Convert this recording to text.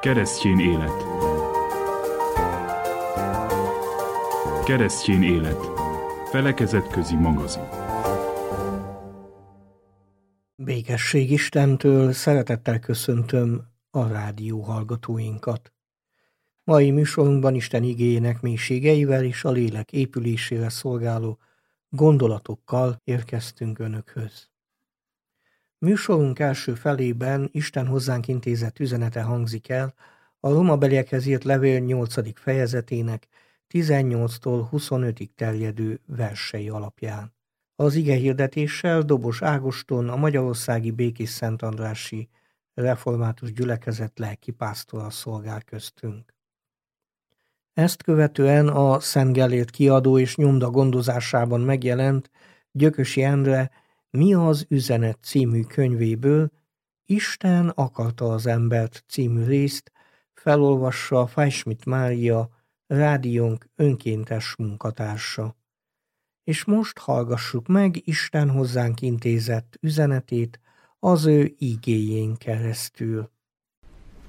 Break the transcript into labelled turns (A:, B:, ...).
A: Keresztjén élet. Keresztjén élet. Felekezetközi magazin.
B: Békesség Istentől, szeretettel köszöntöm a rádió hallgatóinkat. Mai műsorunkban Isten igéjének mélységeivel és a lélek épülésére szolgáló gondolatokkal érkeztünk Önökhöz. Műsorunk első felében Isten hozzánk intézett üzenete hangzik el a Rómabeliekhez írt levél 8. fejezetének 18-tól 25-ig terjedő versei alapján. Az igehirdetéssel Dobos Ágoston, a Magyarországi Békés Szentandrássy Református Gyülekezet lelkipásztora szolgál köztünk. Ezt követően a Szent Gellért kiadó és nyomda gondozásában megjelent Gyökösi Endre Mi az üzenet című könyvéből Isten akarta az embert című részt felolvassa Fajsmit Mária, rádiónk önkéntes munkatársa. És most hallgassuk meg Isten hozzánk intézett üzenetét az ő igéjén keresztül.